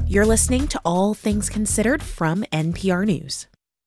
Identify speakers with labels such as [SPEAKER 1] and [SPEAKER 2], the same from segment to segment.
[SPEAKER 1] You're listening to All Things Considered from NPR News.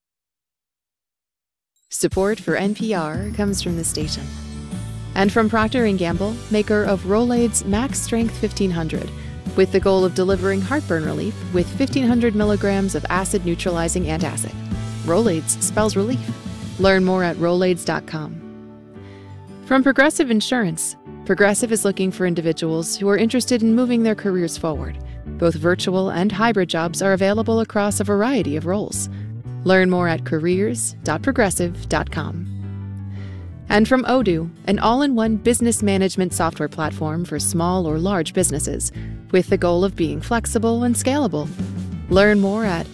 [SPEAKER 2] Support for NPR comes from the station. And from Procter & Gamble, maker of Rolaids Max Strength 1500, with the goal of delivering heartburn relief with 1,500 milligrams of acid-neutralizing antacid. Rolaids spells relief. Learn more at Rolaids.com. From Progressive Insurance, Progressive is looking for individuals who are interested in moving their careers forward. Both virtual and hybrid jobs are available across a variety of roles. Learn more at careers.progressive.com. And from Odoo, an all-in-one business management software platform for small or large businesses, with the goal of being flexible and scalable. Learn more at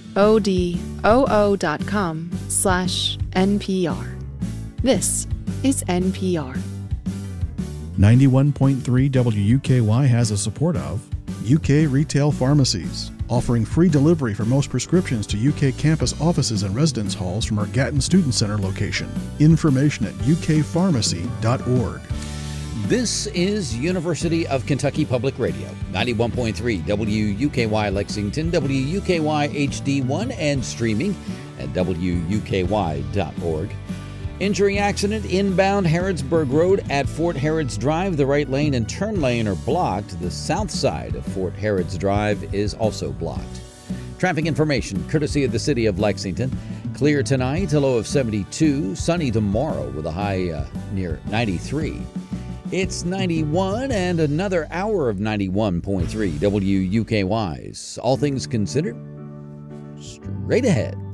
[SPEAKER 2] odoo.com/NPR. This is NPR.
[SPEAKER 3] 91.3 WUKY has the support of UK Retail Pharmacies, offering free delivery for most prescriptions to UK campus offices and residence halls from our Gatton Student Center location. Information at ukpharmacy.org.
[SPEAKER 4] This is University of Kentucky Public Radio, 91.3 WUKY Lexington, WUKY HD1, and streaming at WUKY.org. Injury accident inbound Harrodsburg Road at Fort Harrods Drive. The right lane and turn lane are blocked. The south side of Fort Harrods Drive is also blocked. Traffic information courtesy of the city of Lexington. Clear tonight, a low of 72. Sunny tomorrow with a high near 93. It's 91 and another hour of 91.3 WUKY's All Things Considered. Straight ahead.